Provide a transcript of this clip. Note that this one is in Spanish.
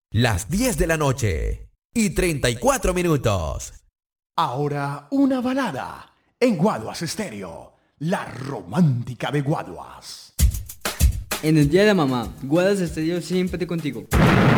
Las 10 de la noche y 34 minutos. Ahora una balada en Guaduas Estéreo, la romántica de Guaduas. En el día de la mamá, Guaduas Estéreo siempre contigo.